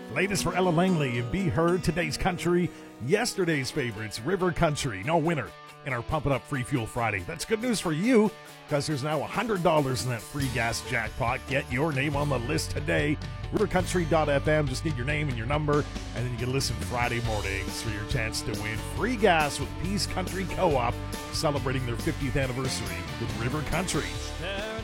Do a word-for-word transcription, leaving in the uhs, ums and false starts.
Latest for Ella Langley and Be Heard, today's country, yesterday's favorites, River Country, no winner in our Pump It Up Free Fuel Friday. That's good news for you because there's now one hundred dollars in that free gas jackpot. Get your name on the list today. river country dot f m. Just need your name and your number, and then you can listen Friday mornings for your chance to win free gas with Peace Country Co-op, celebrating their fiftieth anniversary with River Country.